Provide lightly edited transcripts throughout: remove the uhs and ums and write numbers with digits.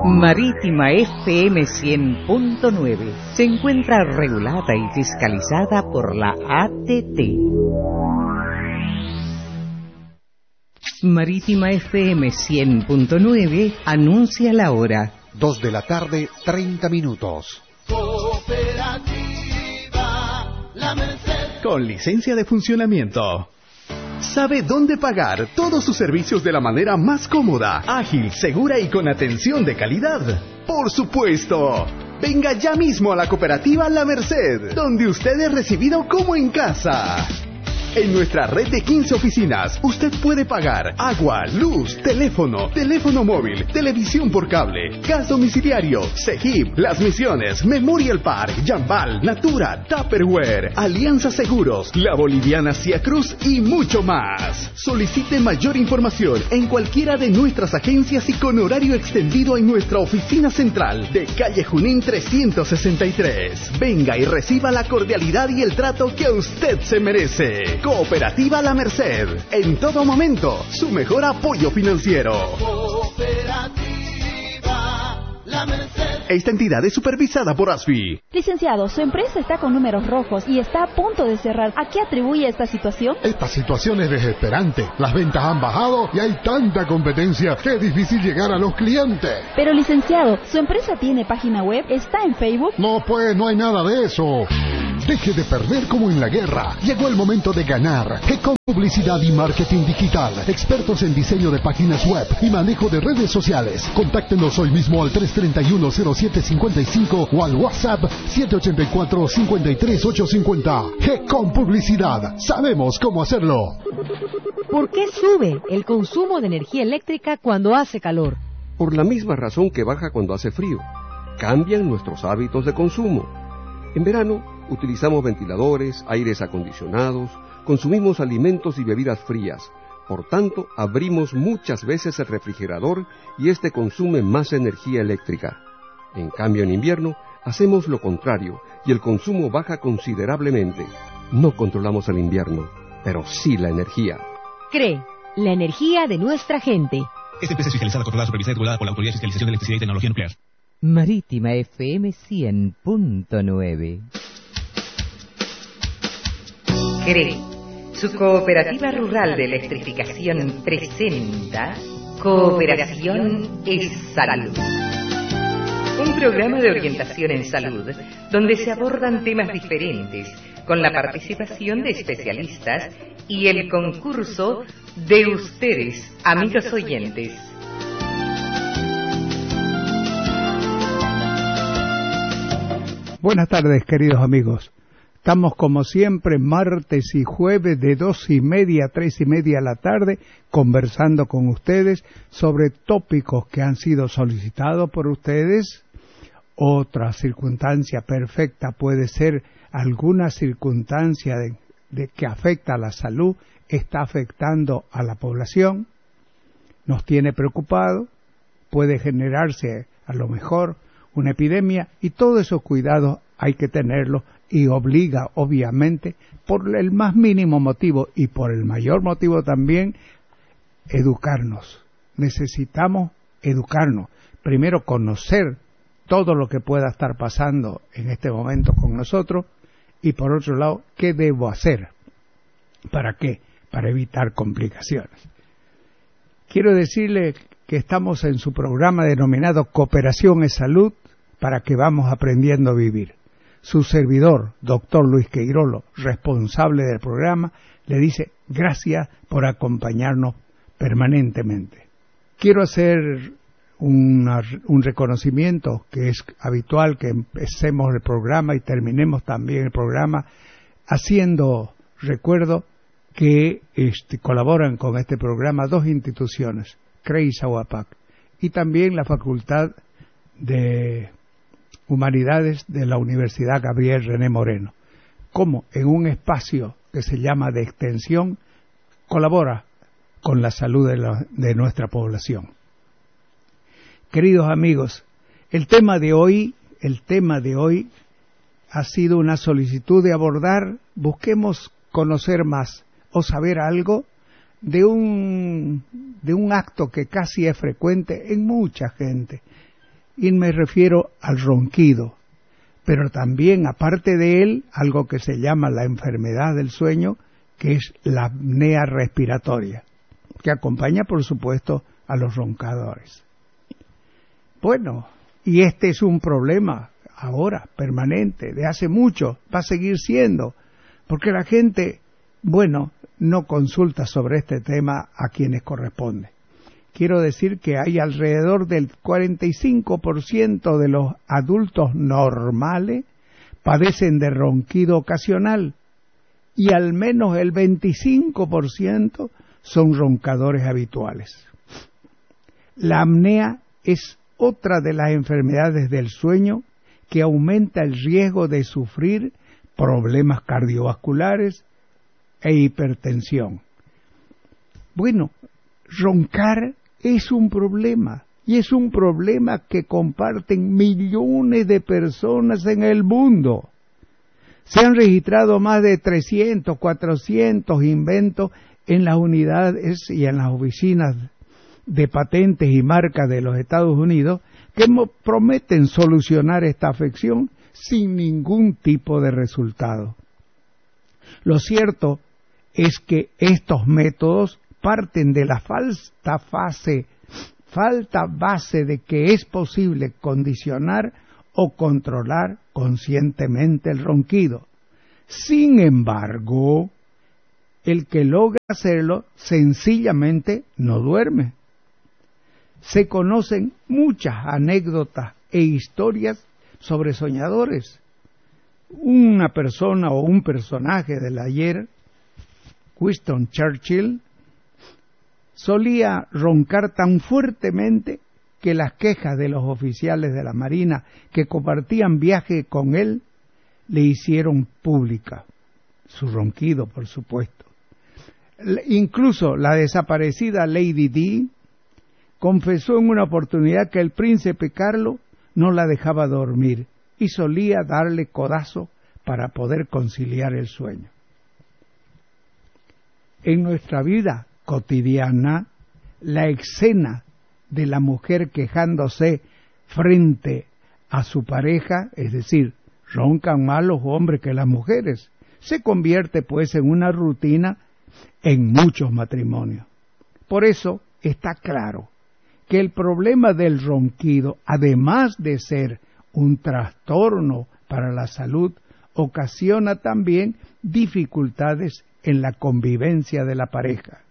Marítima FM 100.9 se encuentra regulada y fiscalizada por la ATT. Marítima FM 100.9 anuncia la hora. 2 de la tarde, 30 minutos. Cooperativa La Merced. Con licencia de funcionamiento. Sabe dónde pagar todos sus servicios de la manera más cómoda, ágil, segura y con atención de calidad. ¡Por supuesto! Venga ya mismo a la cooperativa La Merced, donde usted es recibido como en casa. En nuestra red de 15 oficinas, usted puede pagar agua, luz, teléfono móvil, televisión por cable, gas domiciliario, Segip, Las Misiones, Memorial Park, Jambal, Natura, Tupperware, Alianza Seguros, La Boliviana Cia Cruz y mucho más. Solicite mayor información en cualquiera de nuestras agencias y con horario extendido en nuestra oficina central de calle Junín 363. Venga y reciba la cordialidad y el trato que usted se merece. Cooperativa La Merced, en todo momento, su mejor apoyo financiero. Cooperativa La Merced. Esta entidad es supervisada por ASFI. Licenciado, su empresa está con números rojos y está a punto de cerrar. ¿A qué atribuye esta situación? Esta situación es desesperante. Las ventas han bajado y hay tanta competencia que es difícil llegar a los clientes. Pero, licenciado, ¿su empresa tiene página web? ¿Está en Facebook? No, pues, no hay nada de eso. Deje de perder como en la guerra. Llegó el momento de ganar. Ecom Publicidad y Marketing Digital. Expertos en diseño de páginas web y manejo de redes sociales. Contáctenos hoy mismo al 331-0755 o al WhatsApp 784-53850. Ecom Publicidad. Sabemos cómo hacerlo. ¿Por qué sube el consumo de energía eléctrica cuando hace calor? Por la misma razón que baja cuando hace frío. Cambian nuestros hábitos de consumo. En verano, utilizamos ventiladores, aires acondicionados, consumimos alimentos y bebidas frías. Por tanto, abrimos muchas veces el refrigerador y este consume más energía eléctrica. En cambio, en invierno, hacemos lo contrario y el consumo baja considerablemente. No controlamos el invierno, pero sí la energía. CRE, la energía de nuestra gente. Esta empresa es fiscalizada, controlada, supervisada y regulada por la Autoridad de Fiscalización de Electricidad y Tecnología Nuclear. Marítima FM 100.9. CRE, su cooperativa rural de electrificación, presenta Cooperación es Salud. Un programa de orientación en salud donde se abordan temas diferentes con la participación de especialistas y el concurso de ustedes, amigos oyentes. Buenas tardes, queridos amigos. Estamos como siempre martes y jueves de 2:30 a 3:30 de la tarde conversando con ustedes sobre tópicos que han sido solicitados por ustedes. Otra circunstancia perfecta puede ser alguna circunstancia de que afecta a la salud, está afectando a la población, nos tiene preocupados, puede generarse a lo mejor una epidemia, y todos esos cuidados hay que tenerlos y obliga obviamente por el más mínimo motivo y por el mayor motivo también educarnos. Necesitamos educarnos, primero conocer todo lo que pueda estar pasando en este momento con nosotros y por otro lado, ¿qué debo hacer? ¿Para qué? Para evitar complicaciones. Quiero decirle que estamos en su programa denominado Cooperación es Salud, para que vamos aprendiendo a vivir. Su servidor, doctor Luis Queirolo, responsable del programa, le dice gracias por acompañarnos permanentemente. Quiero hacer un reconocimiento que es habitual, que empecemos el programa y terminemos también el programa haciendo recuerdo que colaboran con este programa dos instituciones, CRE y SAUAPAC, y también la Facultad de Humanidades de la Universidad Gabriel René Moreno, como en un espacio que se llama de extensión, colabora con la salud de nuestra población. Queridos amigos, el tema de hoy ha sido una solicitud de abordar, busquemos conocer más o saber algo de un acto que casi es frecuente en mucha gente, y me refiero al ronquido, pero también, aparte de él, algo que se llama la enfermedad del sueño, que es la apnea respiratoria, que acompaña, por supuesto, a los roncadores. Bueno, y este es un problema ahora, permanente, de hace mucho, va a seguir siendo, porque la gente, bueno, no consulta sobre este tema a quienes corresponde. Quiero decir que hay alrededor del 45% de los adultos normales padecen de ronquido ocasional y al menos el 25% son roncadores habituales. La apnea es otra de las enfermedades del sueño que aumenta el riesgo de sufrir problemas cardiovasculares e hipertensión. Bueno, roncar es un problema, y es un problema que comparten millones de personas en el mundo. Se han registrado más de 300, 400 inventos en las unidades y en las oficinas de patentes y marcas de los Estados Unidos que prometen solucionar esta afección sin ningún tipo de resultado. Lo cierto es que estos métodos parten de la falta base de que es posible condicionar o controlar conscientemente el ronquido. Sin embargo, el que logra hacerlo sencillamente no duerme. Se conocen muchas anécdotas e historias sobre soñadores. Una persona o un personaje del ayer, Winston Churchill, solía roncar tan fuertemente que las quejas de los oficiales de la Marina que compartían viaje con él le hicieron pública su ronquido, por supuesto. Incluso la desaparecida Lady Di confesó en una oportunidad que el príncipe Carlos no la dejaba dormir y solía darle codazo para poder conciliar el sueño. En nuestra vida cotidiana, la escena de la mujer quejándose frente a su pareja, es decir, roncan más los hombres que las mujeres, se convierte pues en una rutina en muchos matrimonios. Por eso está claro que el problema del ronquido, además de ser un trastorno para la salud, ocasiona también dificultades en la convivencia de la pareja.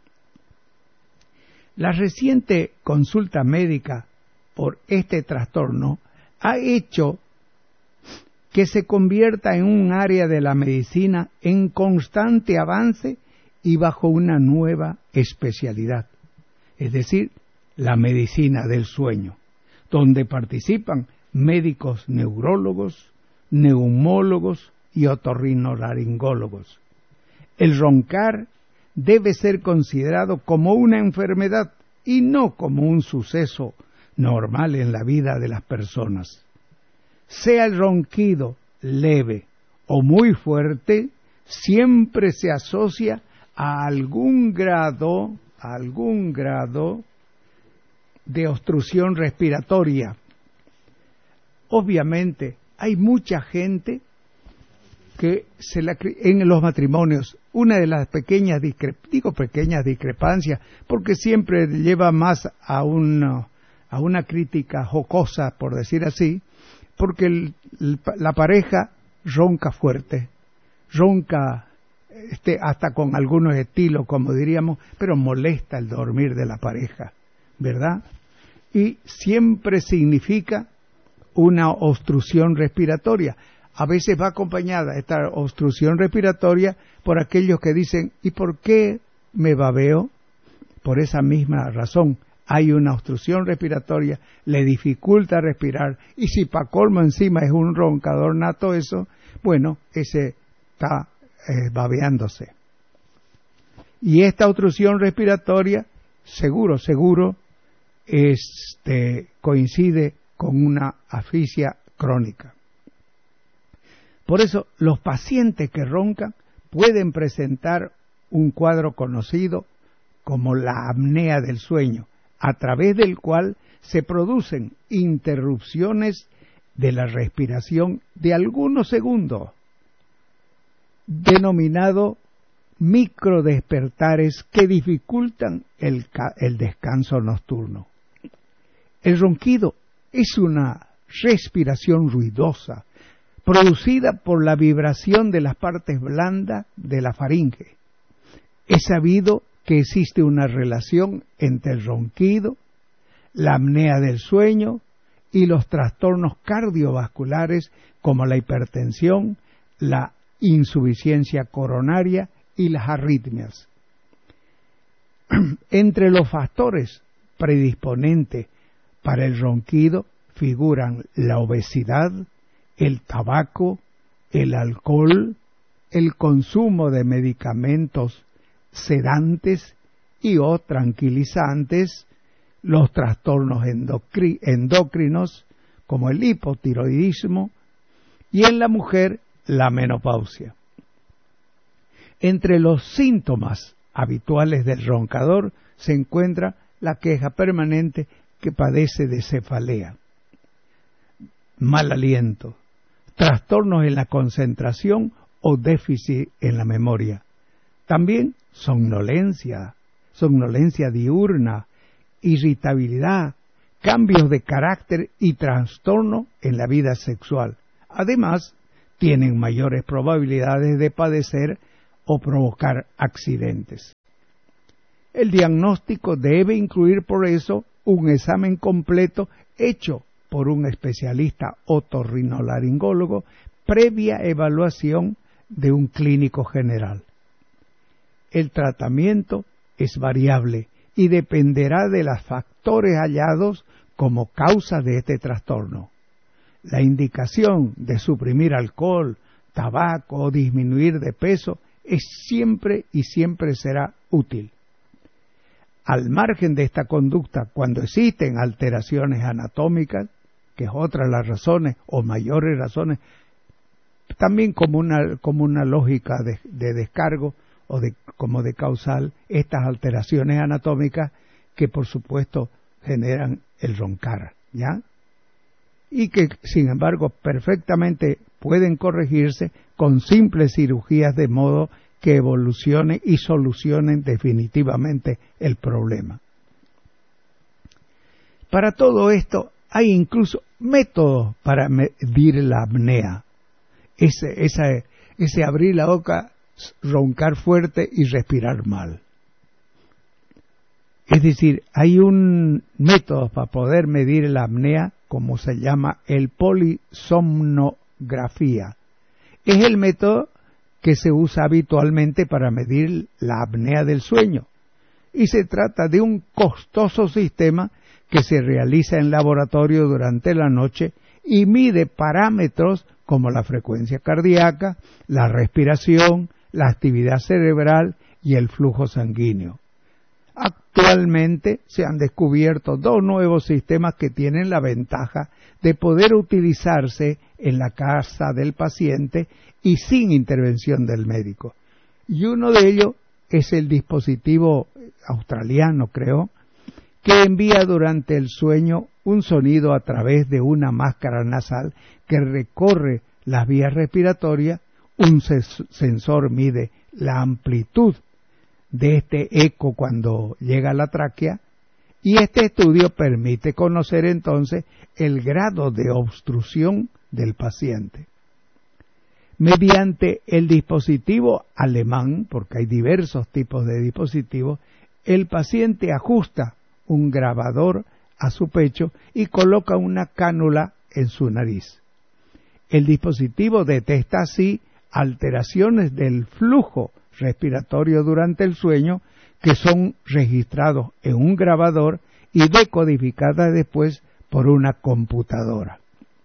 La reciente consulta médica por este trastorno ha hecho que se convierta en un área de la medicina en constante avance y bajo una nueva especialidad, es decir, la medicina del sueño, donde participan médicos neurólogos, neumólogos y otorrinolaringólogos. El roncar debe ser considerado como una enfermedad y no como un suceso normal en la vida de las personas. Sea el ronquido leve o muy fuerte, siempre se asocia a algún grado de obstrucción respiratoria. Obviamente, hay mucha gente que en los matrimonios, una de las pequeñas discrepancias, porque siempre lleva más a una crítica jocosa, por decir así, porque la pareja ronca fuerte, ronca hasta con algunos estilos, como diríamos, pero molesta el dormir de la pareja, ¿verdad? Y siempre significa una obstrucción respiratoria. A veces va acompañada esta obstrucción respiratoria por aquellos que dicen, ¿y por qué me babeo? Por esa misma razón. Hay una obstrucción respiratoria, le dificulta respirar, y si pa' colmo encima es un roncador nato eso, bueno, ese está babeándose. Y esta obstrucción respiratoria, seguro, coincide con una asfixia crónica. Por eso, los pacientes que roncan pueden presentar un cuadro conocido como la apnea del sueño, a través del cual se producen interrupciones de la respiración de algunos segundos, denominado microdespertares que dificultan el descanso nocturno. El ronquido es una respiración ruidosa, producida por la vibración de las partes blandas de la faringe. Es sabido que existe una relación entre el ronquido, la apnea del sueño y los trastornos cardiovasculares como la hipertensión, la insuficiencia coronaria y las arritmias. Entre los factores predisponentes para el ronquido figuran la obesidad, el tabaco, el alcohol, el consumo de medicamentos sedantes y o tranquilizantes, los trastornos endocrinos como el hipotiroidismo y en la mujer la menopausia. Entre los síntomas habituales del roncador se encuentra la queja permanente que padece de cefalea, mal aliento, trastornos en la concentración o déficit en la memoria. También somnolencia diurna, irritabilidad, cambios de carácter y trastorno en la vida sexual. Además, tienen mayores probabilidades de padecer o provocar accidentes. El diagnóstico debe incluir por eso un examen completo hecho por un especialista otorrinolaringólogo previa evaluación de un clínico general. El tratamiento es variable y dependerá de los factores hallados como causa de este trastorno. La indicación de suprimir alcohol, tabaco o disminuir de peso es siempre y siempre será útil. Al margen de esta conducta, cuando existen alteraciones anatómicas, que es otra de las razones o mayores razones, también como una lógica de descargo o como de causal, estas alteraciones anatómicas que por supuesto generan el roncar, ¿ya? Y que sin embargo perfectamente pueden corregirse con simples cirugías de modo que evolucionen y solucionen definitivamente el problema. Para todo esto hay incluso métodos para medir la apnea, ese abrir la boca, roncar fuerte y respirar mal. Es decir, hay un método para poder medir la apnea, como se llama el polisomnografía. Es el método que se usa habitualmente para medir la apnea del sueño, y se trata de un costoso sistema que se realiza en laboratorio durante la noche y mide parámetros como la frecuencia cardíaca, la respiración, la actividad cerebral y el flujo sanguíneo. Actualmente se han descubierto dos nuevos sistemas que tienen la ventaja de poder utilizarse en la casa del paciente y sin intervención del médico. Y uno de ellos es el dispositivo australiano, creo, que envía durante el sueño un sonido a través de una máscara nasal que recorre las vías respiratorias. Un sensor mide la amplitud de este eco cuando llega a la tráquea, y este estudio permite conocer entonces el grado de obstrucción del paciente. Mediante el dispositivo alemán, porque hay diversos tipos de dispositivos, el paciente ajusta un grabador a su pecho y coloca una cánula en su nariz. El dispositivo detecta así alteraciones del flujo respiratorio durante el sueño que son registrados en un grabador y decodificadas después por una computadora.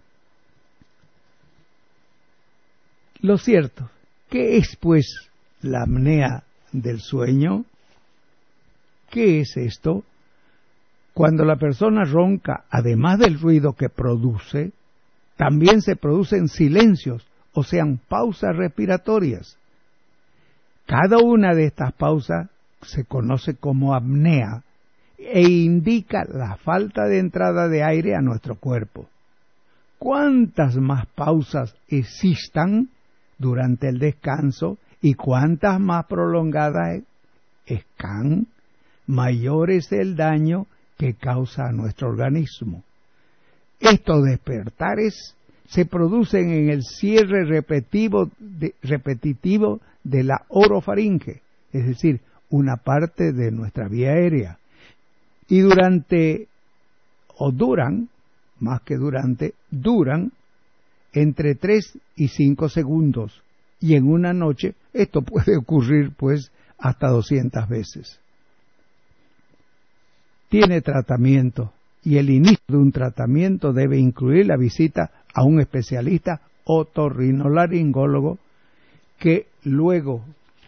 Lo cierto, ¿qué es pues la apnea del sueño? ¿Qué es esto? Cuando la persona ronca, además del ruido que produce, también se producen silencios, o sean pausas respiratorias. Cada una de estas pausas se conoce como apnea e indica la falta de entrada de aire a nuestro cuerpo. Cuantas más pausas existan durante el descanso y cuantas más prolongadas están, mayor es el daño que causa a nuestro organismo. Estos despertares se producen en el cierre repetitivo de la orofaringe, es decir, una parte de nuestra vía aérea, y duran, duran entre 3 y 5 segundos, y en una noche esto puede ocurrir pues hasta 200 veces. Tiene tratamiento, y el inicio de un tratamiento debe incluir la visita a un especialista otorrinolaringólogo que luego,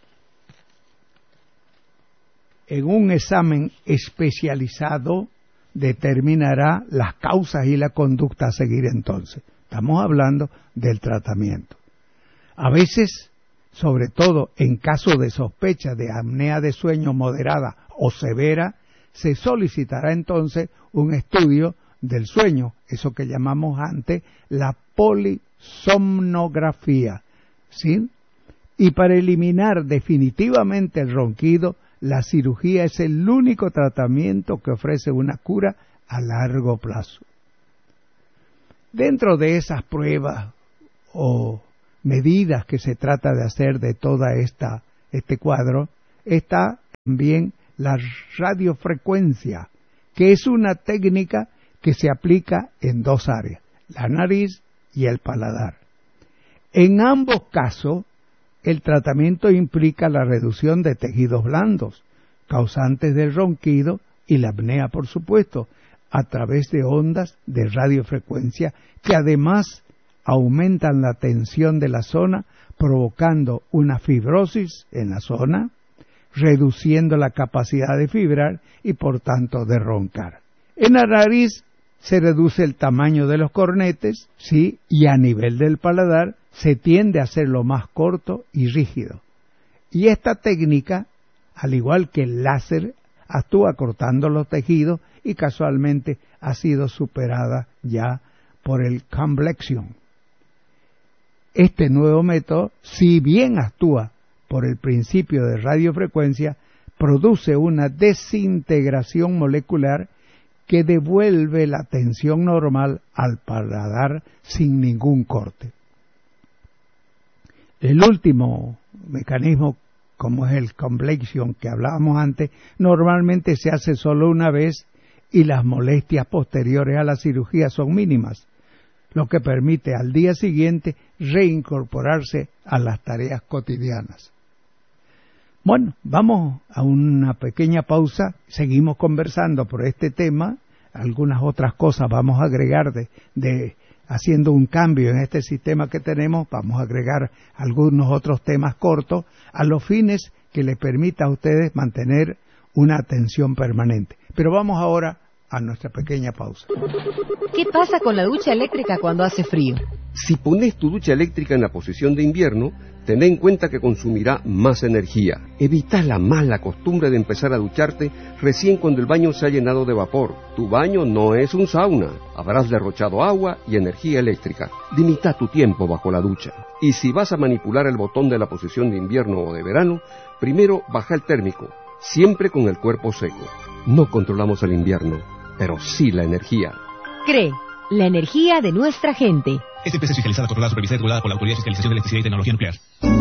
en un examen especializado, determinará las causas y la conducta a seguir entonces. Estamos hablando del tratamiento. A veces, sobre todo en caso de sospecha de apnea de sueño moderada o severa, se solicitará entonces un estudio del sueño, eso que llamamos antes la polisomnografía, ¿sí? Y para eliminar definitivamente el ronquido, la cirugía es el único tratamiento que ofrece una cura a largo plazo. Dentro de esas pruebas o medidas que se trata de hacer de toda este cuadro, está también la radiofrecuencia, que es una técnica que se aplica en dos áreas, la nariz y el paladar. En ambos casos, el tratamiento implica la reducción de tejidos blandos, causantes del ronquido y la apnea, por supuesto, a través de ondas de radiofrecuencia que además aumentan la tensión de la zona, provocando una fibrosis en la zona, reduciendo la capacidad de fibrar y por tanto de roncar. En la nariz se reduce el tamaño de los cornetes, sí, y a nivel del paladar se tiende a hacerlo más corto y rígido. Y esta técnica, al igual que el láser, actúa cortando los tejidos y casualmente ha sido superada ya por el Comblexion. Este nuevo método, si bien actúa por el principio de radiofrecuencia, produce una desintegración molecular que devuelve la tensión normal al paladar sin ningún corte. El último mecanismo, como es el Comblexion que hablábamos antes, normalmente se hace solo una vez y las molestias posteriores a la cirugía son mínimas, lo que permite al día siguiente reincorporarse a las tareas cotidianas. Bueno, vamos a una pequeña pausa, seguimos conversando por este tema, algunas otras cosas vamos a agregar haciendo un cambio en este sistema que tenemos, vamos a agregar algunos otros temas cortos a los fines que les permita a ustedes mantener una atención permanente. Pero vamos ahora a nuestra pequeña pausa. ¿Qué pasa con la ducha eléctrica cuando hace frío? Si pones tu ducha eléctrica en la posición de invierno, ten en cuenta que consumirá más energía. Evita la mala costumbre de empezar a ducharte recién cuando el baño se ha llenado de vapor. Tu baño no es un sauna. Habrás derrochado agua y energía eléctrica. Limita tu tiempo bajo la ducha. Y si vas a manipular el botón de la posición de invierno o de verano, primero baja el térmico, siempre con el cuerpo seco. No controlamos el invierno, pero sí la energía. CRE, la energía de nuestra gente. Esta empresa es fiscalizada, controlada, supervisada y regulada por la Autoridad de Fiscalización de Electricidad y Tecnología Nuclear.